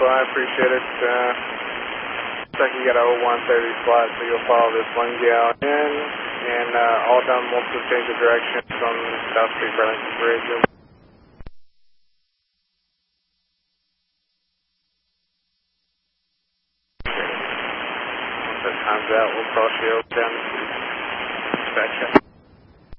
I appreciate it. Looks like you got a 0130 slot, so you'll follow this one gal in, and all done multiple change of direction from South Street Burlington Bridge. Once that time's out, we'll cross you down to inspection.